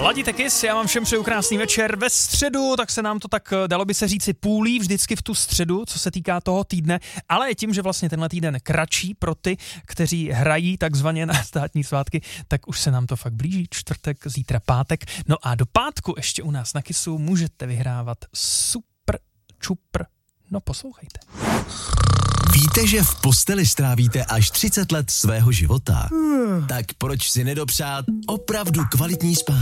Ladíte Kiss, já vám všem přeju krásný večer. Ve středu, tak se nám to tak, dalo by se říci, půlí vždycky v tu středu, co se týká toho týdne, ale tím, že vlastně tenhle týden kratší pro ty, kteří hrají takzvaně na státní svátky, tak už se nám to fakt blíží, čtvrtek, zítra pátek. No a do pátku ještě u nás na Kissu můžete vyhrávat super čupr. No poslouchejte. Víte, že v posteli strávíte až 30 let svého života? Tak proč si nedopřát opravdu kvalitní spánku?